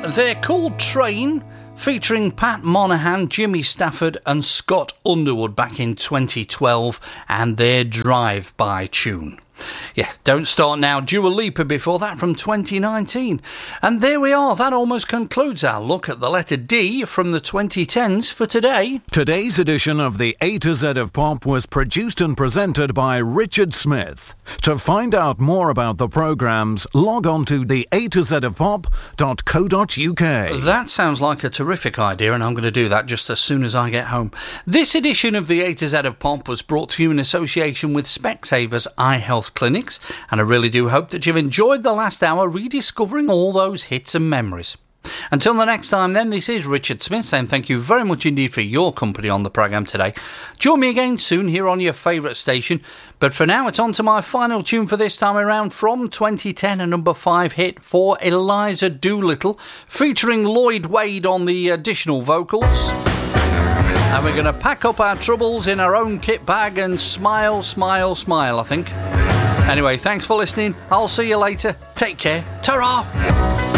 They're called Train, featuring Pat Monahan, Jimmy Stafford and Scott Underwood back in 2012, and their Drive-By tune. Yeah, Don't Start Now, Dua Lipa before that from 2019. And there we are, that almost concludes our look at the letter D from the 2010s for today. Today's edition of the A to Z of Pop was produced and presented by Richard Smith. To find out more about the programmes, log on to the A to Z of Pop.co.uk. That sounds like a terrific idea, and I'm going to do that just as soon as I get home. This edition of the A to Z of Pop was brought to you in association with Specsavers Eye Health Clinics, and I really do hope that you've enjoyed the last hour rediscovering all those hits and memories. Until the next time then, this is Richard Smith saying thank you very much indeed for your company on the programme today. Join me again soon here on your favourite station, but for now it's on to my final tune for this time around from 2010, a number 5 hit for Eliza Doolittle, featuring Lloyd Wade on the additional vocals. And we're going to pack up our troubles in our own kit bag and smile, smile, smile, I think. Anyway, thanks for listening. I'll see you later. Take care. Ta-ra!